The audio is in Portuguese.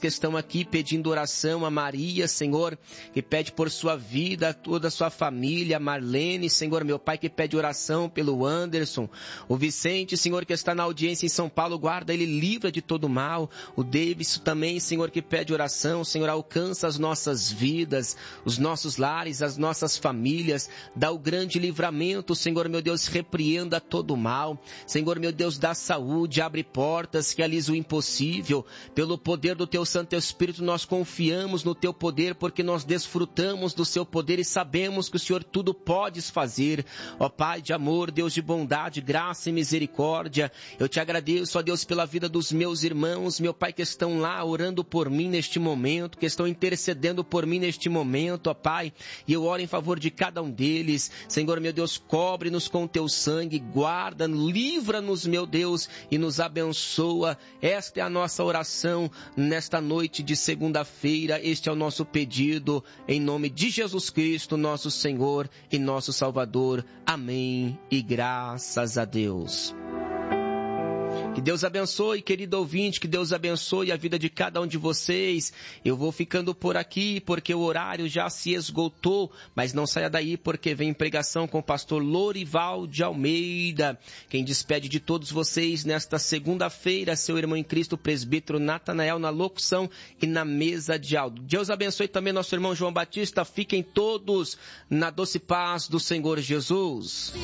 que estão aqui pedindo oração, a Maria, Senhor, que pede por sua vida, toda a sua família, a Marlene, Senhor, meu Pai, que pede oração pelo Anderson, o Vicente, Senhor, que está na audiência em São Paulo, guarda ele, livra de todo mal, o Davis também, Senhor, que pede oração, Senhor, alcança as nossas vidas, os nossos lares, as nossas famílias, dá o grande livramento, Senhor, meu Deus, repreenda todo mal, Senhor, meu Deus, dá saúde, abre portas, realiza o impossível, pelo poder do Teu Santo Espírito nós confiamos no Teu poder, porque nós desfrutamos do Seu poder e sabemos que o Senhor tudo podes fazer, ó Pai de amor, Deus de bondade, graça e misericórdia, eu Te agradeço, ó Deus, pela vida dos meus irmãos, meu Pai, que estão lá orando por mim neste momento, que estão intercedendo por mim neste momento, ó Pai, e eu oro em favor de cada um deles, Senhor, meu Deus, cobre-nos com Teu sangue, guarda, livra-nos, meu Deus, e nos abençoa. Esta é a nossa oração nesta noite de segunda-feira. Este é o nosso pedido em nome de Jesus Cristo, nosso Senhor e nosso Salvador. Amém e graças a Deus. Que Deus abençoe, querido ouvinte, que Deus abençoe a vida de cada um de vocês. Eu vou ficando por aqui porque o horário já se esgotou, mas não saia daí porque vem pregação com o pastor Lorival de Almeida. Quem despede de todos vocês nesta segunda-feira, seu irmão em Cristo, presbítero Natanael, na locução e na mesa de áudio. Deus abençoe também nosso irmão João Batista. Fiquem todos na doce paz do Senhor Jesus.